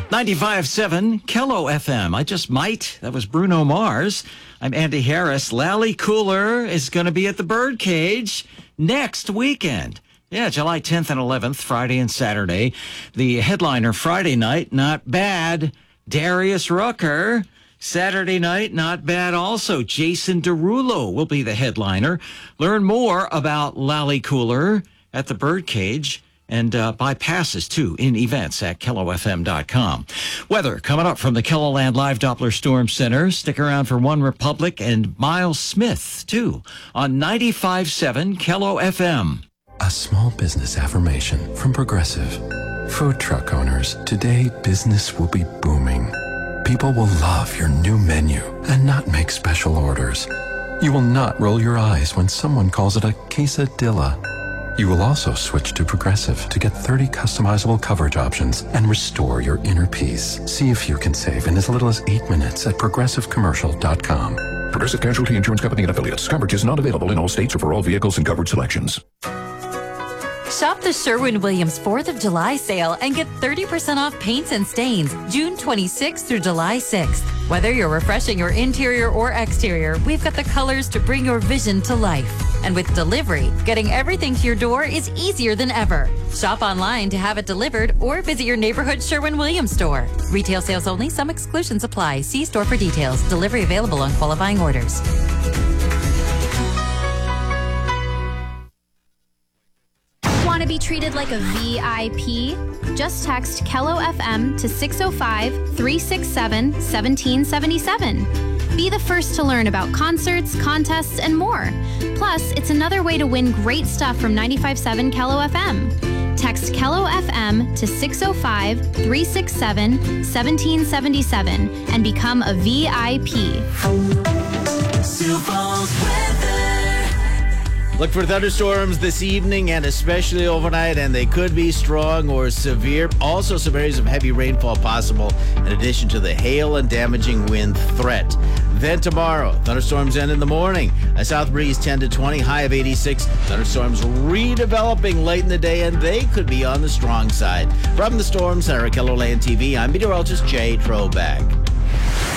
95.7 Kello FM. I just might. That was Bruno Mars. I'm Andy Harris. Lally Cooler is going to be at the Birdcage next weekend. Yeah, July 10th and 11th, Friday and Saturday. The headliner Friday night, not bad. Darius Rucker. Saturday night, not bad also. Jason Derulo will be the headliner. Learn more about Lally Cooler at the Birdcage and buy passes, too, in events at KelloFM.com. Weather coming up from the KELOLAND Live Doppler Storm Center. Stick around for One Republic and Miles Smith, too, on 95.7 Kello FM. A small business affirmation from Progressive. Food truck owners, today business will be booming. People will love your new menu and not make special orders. You will not roll your eyes when someone calls it a quesadilla. You will also switch to Progressive to get 30 customizable coverage options and restore your inner peace. See if you can save in as little as 8 minutes at progressivecommercial.com. Progressive Casualty Insurance Company and Affiliates. Coverage is not available in all states or for all vehicles and coverage selections. Shop the Sherwin-Williams 4th of July sale and get 30% off paints and stains June 26th through July 6th. Whether you're refreshing your interior or exterior, we've got the colors to bring your vision to life. And with delivery, getting everything to your door is easier than ever. Shop online to have it delivered or visit your neighborhood Sherwin-Williams store. Retail sales only. Some exclusions apply. See store for details. Delivery available on qualifying orders. Want to be treated like a VIP? Just text Kello FM to 605-367-1777. Be the first to learn about concerts, contests, and more. Plus, it's another way to win great stuff from 95.7 Kello FM. Text Kello FM to 605-367-1777 and become a VIP. Look for thunderstorms this evening and especially overnight, and they could be strong or severe. Also, some areas of heavy rainfall possible in addition to the hail and damaging wind threat. Then tomorrow, thunderstorms end in the morning. A south breeze 10 to 20, high of 86. Thunderstorms redeveloping late in the day, and they could be on the strong side. From the Storm Center at KELOLAND TV, I'm meteorologist Jay Troback.